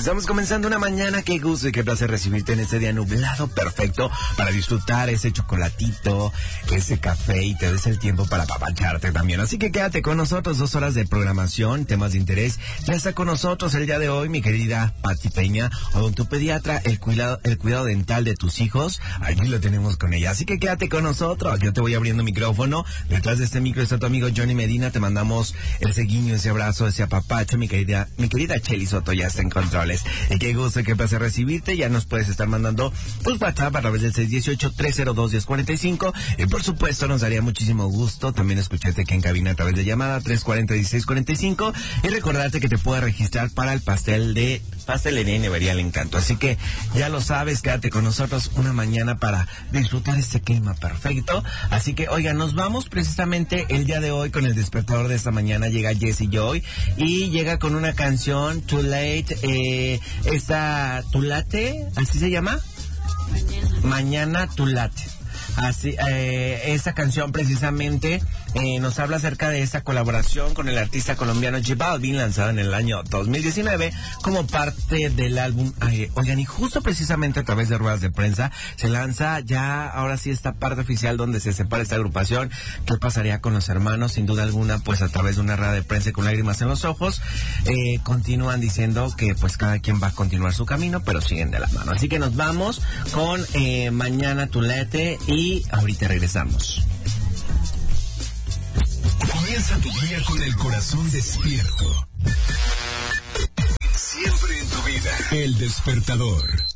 Estamos comenzando una mañana, qué gusto y qué placer recibirte en este día nublado, perfecto para disfrutar ese chocolatito, ese café y te des el tiempo para apapacharte también. Así que quédate con nosotros, 2 horas de programación, temas de interés. Ya está con nosotros el día de hoy mi querida Pati Peña, odontopediatra, el cuidado dental de tus hijos. Aquí lo tenemos con ella, así que quédate con nosotros. Yo te voy abriendo micrófono. Detrás de este micro está tu amigo Johnny Medina. Te mandamos ese guiño, ese abrazo, ese apapacho. Mi querida Cheli Soto ya está en controles. Y qué gusto y qué placer recibirte. Ya nos puedes estar mandando pues WhatsApp a través del 618-302-1045. Y por supuesto nos daría muchísimo gusto también escucharte aquí en cabina a través de llamada 340-1645. Y recordarte que te puedes registrar para el pastelería Nevería El Encanto. Así que ya lo sabes, quédate con nosotros una mañana para disfrutar este clima perfecto. Así que, oiga, nos vamos precisamente el día de hoy con el despertador de esta mañana. Llega Jessie Joy y llega con una canción, Too Late, esta Too Late, ¿así se llama? Mañana Too Late. Así, esta canción precisamente nos habla acerca de esta colaboración con el artista colombiano J Balvin, lanzada en el año 2019 como parte del álbum. Oigan, y justo precisamente a través de ruedas de prensa se lanza ya, ahora sí, esta parte oficial donde se separa esta agrupación. ¿Qué pasaría con los hermanos? Sin duda alguna, pues a través de una rueda de prensa con lágrimas en los ojos, continúan diciendo que pues cada quien va a continuar su camino, pero siguen de la mano. Así que nos vamos con Mañana Too Late y ahorita regresamos. Comienza tu día con el corazón despierto. Siempre en tu vida. El Despertador.